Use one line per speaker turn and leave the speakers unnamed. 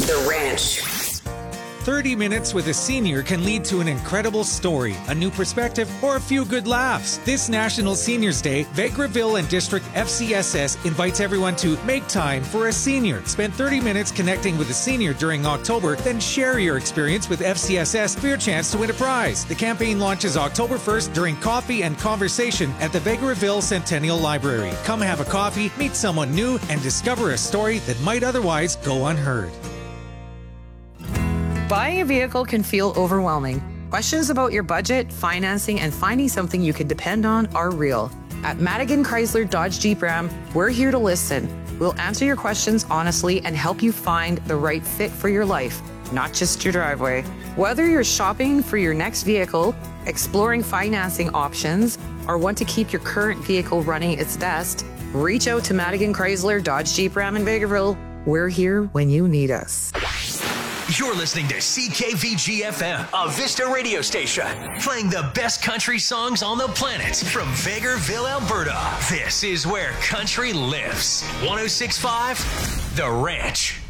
The Ranch.
30 minutes with a senior can lead to an incredible story, a new perspective, or a few good laughs. This National Seniors Day, Vegreville and District FCSS invites everyone to make time for a senior. Spend 30 minutes connecting with a senior during October, then share your experience with FCSS for your chance to win a prize. The campaign launches October 1st during coffee and conversation at the Vegreville Centennial Library. Come have a coffee, meet someone new, and discover a story that might otherwise go unheard.
Buying a vehicle can feel overwhelming. Questions about your budget, financing, and finding something you can depend on are real. At Madigan Chrysler Dodge Jeep Ram, we're here to listen. We'll answer your questions honestly and help you find the right fit for your life, not just your driveway. Whether you're shopping for your next vehicle, exploring financing options, or want to keep your current vehicle running its best, reach out to Madigan Chrysler Dodge Jeep Ram in Vegreville. We're here when you need us.
You're listening to CKVG-FM, a Vista radio station, playing the best country songs on the planet from Vegreville, Alberta. This is where country lives. 106.5, The Ranch.